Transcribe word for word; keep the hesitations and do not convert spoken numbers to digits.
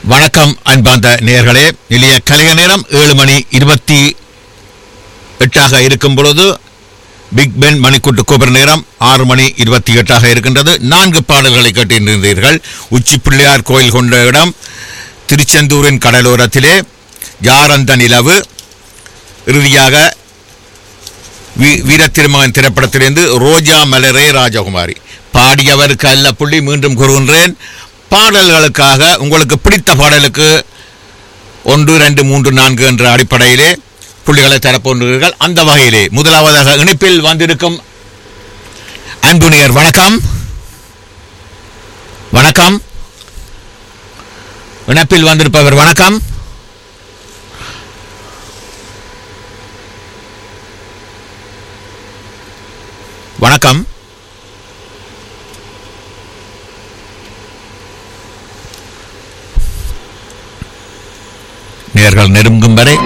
வணக்கம் அன்பார்ந்த நேயர்களே. நிலைய கலைய நேரம் ஏழு மணி இருபத்தி எட்டாக இருக்கும் பொழுது பிக் பென் மணிக்கூட்டு கோபுர நேரம் ஆறு மணி இருபத்தி எட்டாக இருக்கின்றது. நான்கு பாடல்களை கேட்டிருந்தீர்கள். உச்சி பிள்ளையார் கோயில் கொண்ட இடம், திருச்செந்தூரின் கடலோரத்திலே, யாரந்த நிலவு, இறுதியாக வீர திருமகன் திரைப்படத்திலிருந்து ரோஜா மலரே ராஜகுமாரி. பாடியவருக்கு அல்ல புள்ளி. மீண்டும் கூறுகின்றேன், பாடல்களுக்காக உங்களுக்கு பிடித்த பாடலுக்கு ஒன்று ரெண்டு மூன்று நான்கு என்ற அடிப்படையிலே புள்ளிகளை தரப்போன்றீர்கள். அந்த வகையிலே முதலாவதாக இணைப்பில் வந்திருக்கும் அன்புனியர் வணக்கம். வணக்கம். இணைப்பில் வந்திருப்பவர் வணக்கம். வணக்கம். நேர்கள் நெருங்கும் வரை